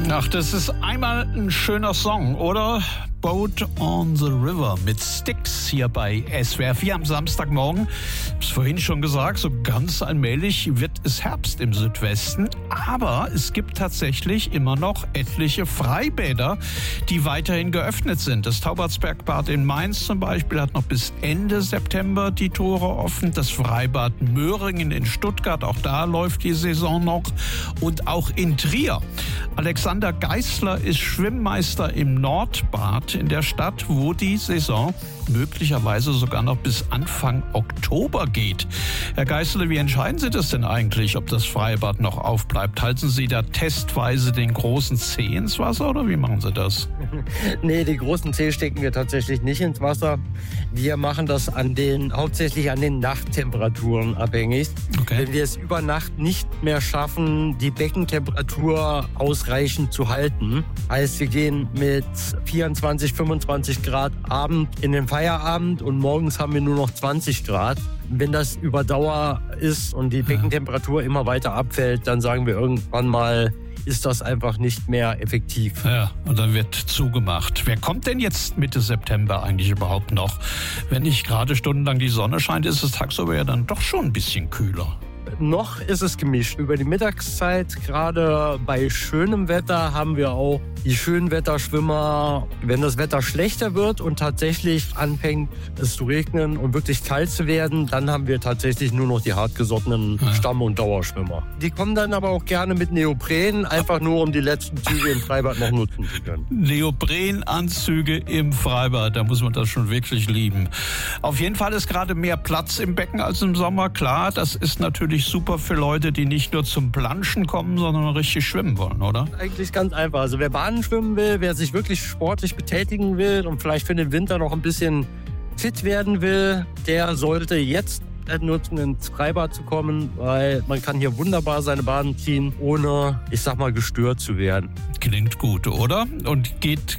Ach, das ist einmal ein schöner Song, oder? Boat on the River mit Styx hier bei SWR 4 am Samstagmorgen. Ich habe es vorhin schon gesagt, so ganz allmählich wird es Herbst im Südwesten. Aber es gibt tatsächlich immer noch etliche Freibäder, die weiterhin geöffnet sind. Das Taubertsbergbad in Mainz zum Beispiel hat noch bis Ende September die Tore offen. Das Freibad Möhringen in Stuttgart, auch da läuft die Saison noch. Und auch in Trier. Alexander Geisler ist Schwimmmeister im Nordbad in der Stadt, wo die Saison möglicherweise sogar noch bis Anfang Oktober geht. Herr Geisler, wie entscheiden Sie das denn eigentlich, ob das Freibad noch aufbleibt? Halten Sie da testweise den großen Zeh ins Wasser oder wie machen Sie das? Nee, den großen Zeh stecken wir tatsächlich nicht ins Wasser. Wir machen das hauptsächlich an den Nachttemperaturen abhängig. Okay. Wenn wir es über Nacht nicht mehr schaffen, die Beckentemperatur ausreichend zu halten, heißt, wir gehen mit 24, 25 Grad Abend in den Feierabend und morgens haben wir nur noch 20 Grad. Wenn das über Dauer ist und die Beckentemperatur immer weiter abfällt, dann sagen wir irgendwann mal, ist das einfach nicht mehr effektiv. Ja, und dann wird zugemacht. Wer kommt denn jetzt Mitte September eigentlich überhaupt noch? Wenn nicht gerade stundenlang die Sonne scheint, ist es tagsüber ja dann doch schon ein bisschen kühler. Noch ist es gemischt. Über die Mittagszeit, gerade bei schönem Wetter, haben wir auch die Schönwetterschwimmer. Wenn das Wetter schlechter wird und tatsächlich anfängt es zu regnen und wirklich kalt zu werden, dann haben wir tatsächlich nur noch die hartgesottenen Stamm- und Dauerschwimmer. Die kommen dann aber auch gerne mit Neopren, einfach nur um die letzten Züge im Freibad noch nutzen zu können. Neoprenanzüge im Freibad, da muss man das schon wirklich lieben. Auf jeden Fall ist gerade mehr Platz im Becken als im Sommer. Klar, das ist natürlich super für Leute, die nicht nur zum Planschen kommen, sondern richtig schwimmen wollen, oder? Eigentlich ganz einfach. Also wer Bahnen schwimmen will, wer sich wirklich sportlich betätigen will und vielleicht für den Winter noch ein bisschen fit werden will, der sollte jetzt nutzen, ins Freibad zu kommen, weil man kann hier wunderbar seine Bahnen ziehen, ohne, ich sag mal, gestört zu werden. Klingt gut, oder? Und geht